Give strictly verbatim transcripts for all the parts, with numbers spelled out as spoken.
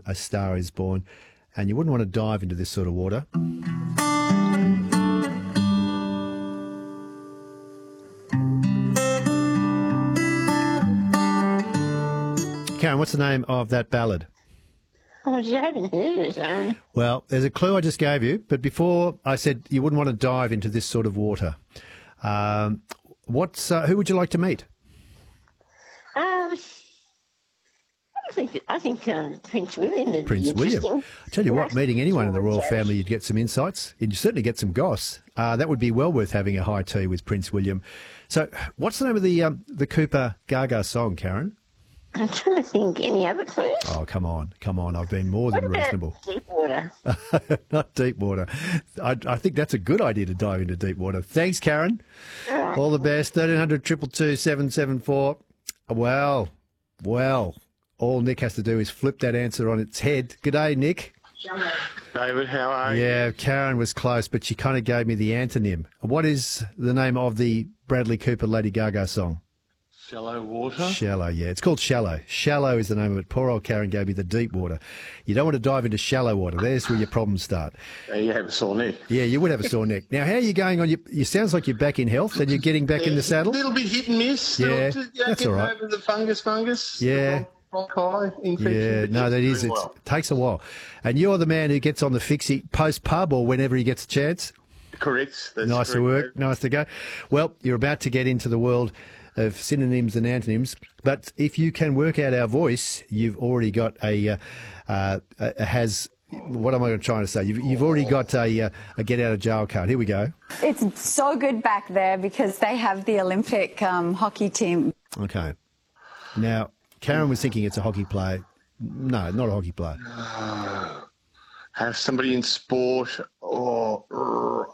A Star Is Born. And you wouldn't want to dive into this sort of water. Karen, what's the name of that ballad? Oh, you haven't heard it, um. Well, there's a clue I just gave you, but before I said you wouldn't want to dive into this sort of water. Um, what's uh, who would you like to meet? Um, I think I think um, Prince William. Would Prince be William. interesting. I tell you what, meeting anyone in the royal family, you'd get some insights. You'd certainly get some goss. Uh, that would be well worth having a high tea with Prince William. So, what's the name of the um, the Cooper Gaga song, Karen? I'm trying to think. Any other clues? Oh, come on, come on! I've been more than What about reasonable. deep water? Not deep water. I, I think that's a good idea to dive into deep water. Thanks, Karen. All right. All the best. thirteen hundred, two two two, seven seven four. Well, well, all Nick has to do is flip that answer on its head. Good day, Nick. David, how are you? Yeah, Karen was close, but she kind of gave me the antonym. What is the name of the Bradley Cooper Lady Gaga song? Shallow water? Shallow, yeah. It's called Shallow. Shallow is the name of it. Poor old Karen gave me the deep water. You don't want to dive into shallow water. There's where your problems start. Uh, you have a sore neck. Yeah, you would have a sore neck. Now, how are you going on? You, you sounds like you're back in health and you're getting back in the saddle. A little bit hit and miss. Yeah, Still, yeah, that's getting all right. over the fungus, fungus. Yeah. The bronchi infection. Yeah, but no, yes, that is. doing It well. takes a while. And you're the man who gets on the fixie post-pub or whenever he gets a chance. Correct. That's Nice to correct, work. David. Nice to go. Well, you're about to get into the world of synonyms and antonyms, but if you can work out our voice, you've already got a, uh, uh, a has. What am I trying to say? You've, you've already got a, uh, a get out of jail card. Here we go. It's so good back there because they have the Olympic um, hockey team. Okay. Now, Karen was thinking it's a hockey player. No, not a hockey player. Have somebody in sport or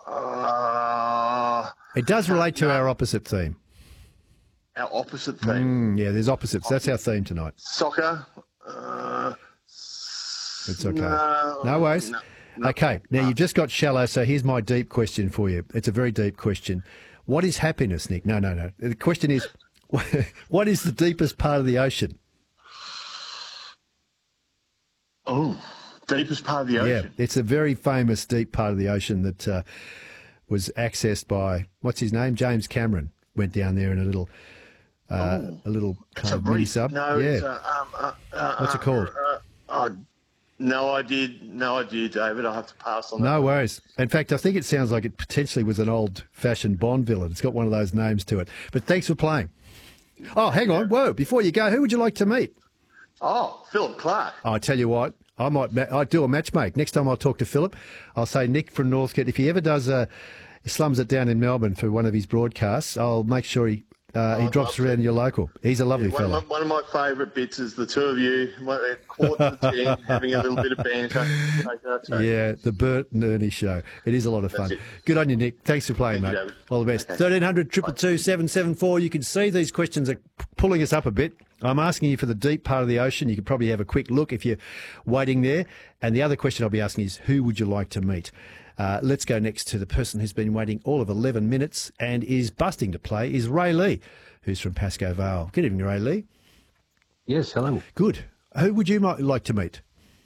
uh, It does relate to our opposite theme. our opposite theme. Mm, yeah, there's opposites. That's our theme tonight. Soccer. Uh, It's okay. No, No worries. no, no. Okay, now you've just got shallow, so here's my deep question for you. It's a very deep question. What is happiness, Nick? No, no, no. The question is, what is the deepest part of the ocean? Oh, deepest part of the Yeah, ocean. it's a very famous deep part of the ocean that uh, was accessed by, what's his name? James Cameron went down there in a little, uh, a little kind of mini Reef. sub. No, yeah. it's, uh, um, uh, uh, What's it uh, called? Uh, uh, no idea, no idea, David. I'll have to pass on that. No worries. In fact, I think it sounds like it potentially was an old-fashioned Bond villain. It's got one of those names to it. But thanks for playing. Oh, hang on. Whoa, before you go, who would you like to meet? Oh, Philip Clark. I tell you what, I might ma- I'd do a matchmake. Next time I'll talk to Philip, I'll say Nick from Northcote. If he ever does a, he slums it down in Melbourne for one of his broadcasts, I'll make sure he uh, he I'd drops love around your local. He's a lovely One of, my, fella. one of my favourite bits is the two of you, one- at quarter to ten, having a little bit of banter. Okay, that's right. Yeah, the Bert and Ernie show. It is a lot of fun. it. Good on you, Nick. Thanks for playing, Thank you, mate. David. All the best. Okay. thirteen hundred, two two two, seven seven four. You can see these questions are p- pulling us up a bit. I'm asking you for the deep part of the ocean. You could probably have a quick look if you're waiting there. And the other question I'll be asking is, who would you like to meet? Uh, let's go next to the person who's been waiting all of eleven minutes and is busting to play, is Ray Lee, who's from Pascoe Vale. Good evening, Ray Lee. Yes, hello. Good. Who would you might like to meet?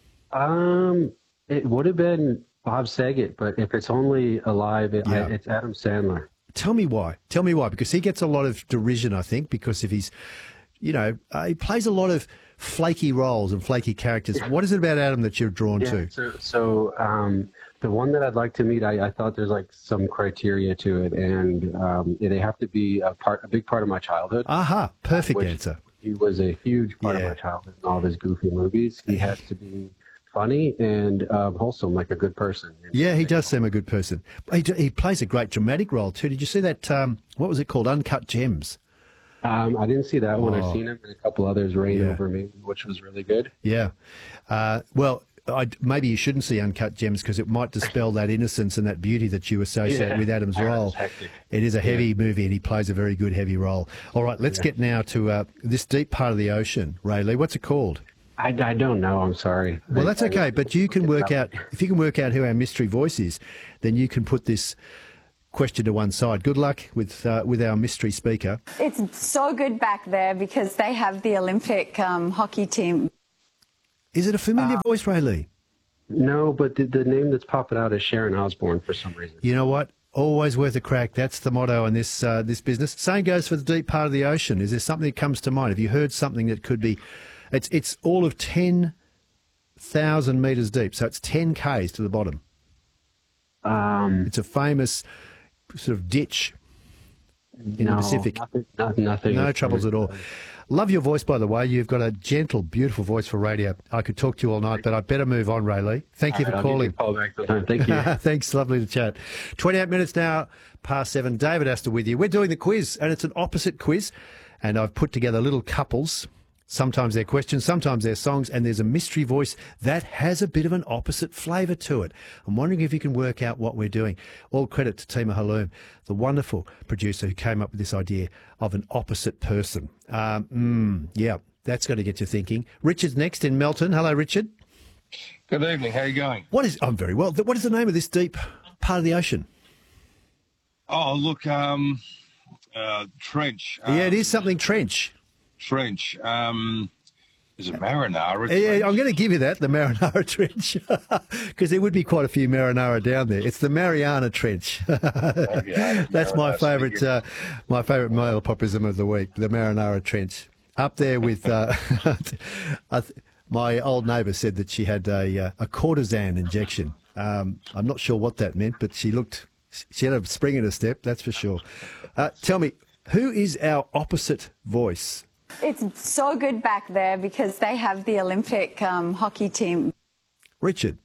Um, it would have been Bob Saget, but if it's only alive, it, Yeah. I, it's Adam Sandler. Tell me why. Tell me why. Because he gets a lot of derision, I think, because of his, you know, uh, he plays a lot of flaky roles and flaky characters. What is it about Adam that you're drawn Yeah, to? so, so um, the one that I'd like to meet, I, I thought there's like some criteria to it, and um, they have to be a part, a big part of my childhood. Aha, perfect which answer. He was a huge part Yeah. of my childhood in all of his goofy movies. He has to be funny and um, wholesome, like a good person. Yeah, he does seem a good person. He, d- he plays a great dramatic role too. Did you see that, um, what was it called, Uncut Gems? Um, I didn't see that one. Oh. I've seen him and a couple others, Rain Yeah. Over Me, which was really good. Yeah. Uh, well, I, maybe you shouldn't see Uncut Gems because it might dispel that innocence and that beauty that you associate Yeah. with Adam's Oh, that's role. hectic. It is a heavy movie and he plays a very good heavy role. All right, let's get now to uh, this deep part of the ocean. Ray Lee, what's it called? I, I don't know. I'm sorry. Well, I- that's I- okay, but you can work out, if you can work out who our mystery voice is, then you can put this question to one side. Good luck with uh, with our mystery speaker. It's so good back there because they have the Olympic um, hockey team. Is it a familiar voice, Ray Lee? No, but the, the name that's popping out is Sharon Osbourne for some reason. You know what? Always worth a crack. That's the motto in this uh, this business. Same goes for the deep part of the ocean. Is there something that comes to mind? Have you heard something that could be? It's it's all of ten thousand metres deep, so it's ten k's to the bottom. Um, It's a famous sort of ditch in no, the Pacific. Nothing. Not, nothing No troubles at all. Love your voice, by the way. You've got a gentle, beautiful voice for radio. I could talk to you all night, but I'd better move on, Ray Lee. Thank you All for right, I'll give you calling. a call back sometime. Thank you. Thanks, lovely to chat. twenty-eight minutes now past seven. David Astor with you. We're doing the quiz, and it's an opposite quiz. And I've put together little couples. Sometimes they're questions, sometimes they're songs, and there's a mystery voice that has a bit of an opposite flavour to it. I'm wondering if you can work out what we're doing. All credit to Tima Haloum, the wonderful producer who came up with this idea of an opposite person. Um, mm, yeah, that's going to get you thinking. Richard's next in Melton. Hello, Richard. Good evening. How are you going? What is? I'm very well. What is the name of this deep part of the ocean? Oh, look, um, uh, trench. Um, Yeah, it is something trench. Trench. Um, is it marinara? Yeah, Trench? I'm going to give you that, the Marinara Trench, because there would be quite a few marinara down there. It's the Mariana Trench. yeah, That's my Marinara's favourite, bigger. uh, my favourite malapropism of the week, the Marinara Trench. Up there with, uh, I th- my old neighbour said that she had a, uh, a cortisone injection. Um, I'm not sure what that meant, but she looked, she had a spring in her step, that's for sure. Uh, tell me, who is our opposite voice? It's so good back there because they have the Olympic um, hockey team. Richard.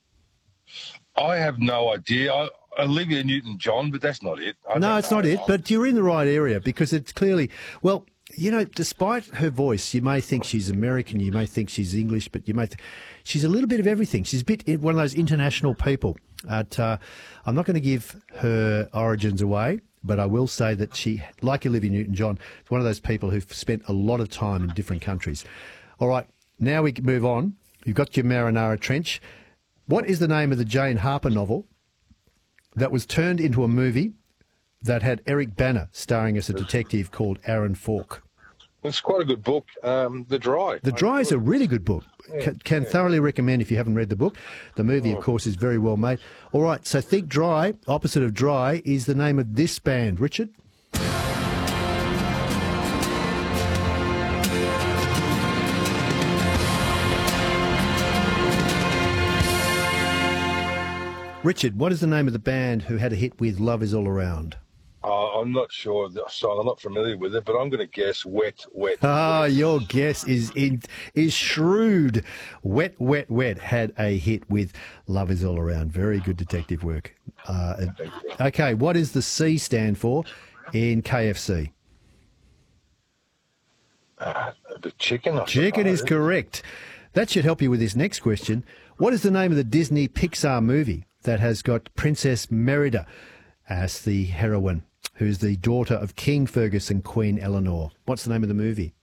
I have no idea. I, Olivia Newton-John, but that's not it. I No, don't it's know. not it, but you're in the right area because it's clearly, well, you know, despite her voice, you may think she's American, you may think she's English, but you may th- she's a little bit of everything. She's a bit one of those international people. At, uh, I'm not going to give her origins away, but I will say that she, like Olivia Newton-John, is one of those people who've spent a lot of time in different countries. All right, now we can move on. You've got your Marinara Trench. What is the name of the Jane Harper novel that was turned into a movie that had Eric Banner starring as a detective called Aaron Falk? It's quite a good book. Um, The Dry. The Dry is a really good book. Can, can thoroughly recommend if you haven't read the book. The movie, of course, is very well made. All right, so Think Dry, opposite of Dry, is the name of this band. Richard? Richard, what is the name of the band who had a hit with Love Is All Around? Uh, I'm not sure of the song. I'm not familiar with it, but I'm going to guess Wet, Wet. Ah, Wet. your guess is in, is shrewd. Wet, Wet, Wet had a hit with Love Is All Around. Very good detective work. Uh, okay, what does the C stand for in K F C? Uh, the chicken. I Chicken is suppose. correct. That should help you with this next question. What is the name of the Disney Pixar movie that has got Princess Merida as the heroine, who's the daughter of King Fergus and Queen Eleanor? What's the name of the movie?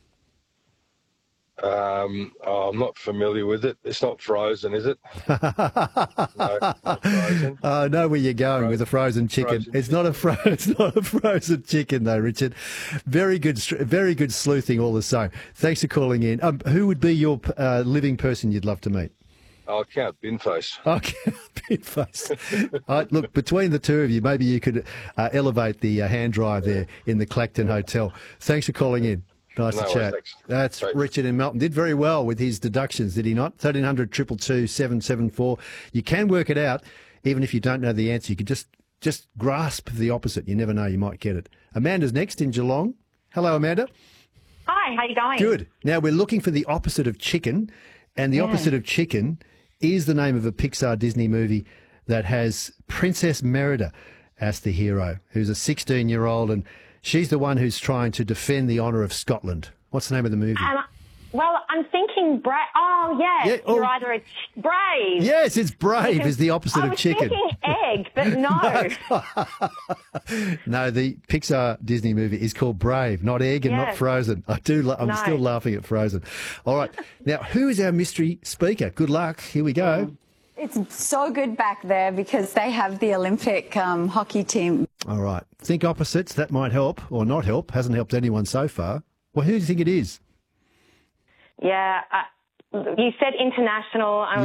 Um, oh, I'm not familiar with it. It's not Frozen, is it? no, not Frozen. Oh, I know where you're going with the frozen chicken. Frozen it's not a fro- it's not a frozen chicken though, Richard. Very good, str- very good sleuthing all the same. Thanks for calling in. Um, who would be your uh, living person you'd love to meet? I'll count Binface. Okay, big face. Uh, look, between the two of you, maybe you could uh, elevate the uh, hand dryer there in the Clacton Hotel. Thanks for calling in. Nice No to worries, chat. thanks. That's Great. Richard in Melton. Did very well with his deductions, did he not? thirteen hundred, two two two, seven seven four. You can work it out, even if you don't know the answer. You can just, just grasp the opposite. You never know, you might get it. Amanda's next in Geelong. Hello, Amanda. Hi, how you going? Good. Now, we're looking for the opposite of chicken, and the opposite of chicken is the name of a Pixar Disney movie that has Princess Merida as the hero, who's a sixteen-year-old, and she's the one who's trying to defend the honour of Scotland. What's the name of the movie? Um, well, I'm thinking Brave. Oh, yes. Yeah, oh. You're either a ch- Brave. Yes, it's Brave is the opposite I of was chicken. thinking Egg, but no. No, the Pixar Disney movie is called Brave, not Egg and not Yes. Frozen. I do. la- I'm No. still laughing at Frozen. All right. Now, who is our mystery speaker? Good luck. Here we go. It's so good back there because they have the Olympic um, hockey team. All right. Think opposites. That might help or not help. Hasn't helped anyone so far. Well, who do you think it is? yeah, I, you said international. I